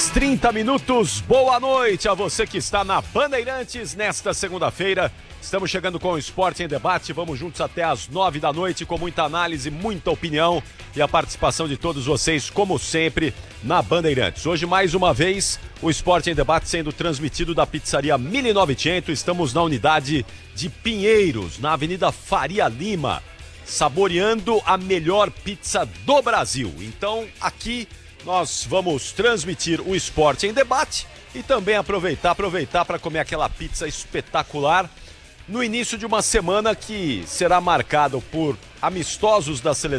6h30. Boa noite a você que está na Bandeirantes nesta segunda-feira. Estamos chegando com o Esporte em Debate. Vamos juntos até às 9 da noite com muita análise, muita opinião e a participação de todos vocês, como sempre, na Bandeirantes. Hoje, mais uma vez, o Esporte em Debate sendo transmitido da pizzaria 1900. Estamos na unidade de Pinheiros, na Avenida Faria Lima, saboreando a melhor pizza do Brasil. Então, aqui nós vamos transmitir o Esporte em Debate e também aproveitar para comer aquela pizza espetacular no início de uma semana que será marcada por amistosos da seleção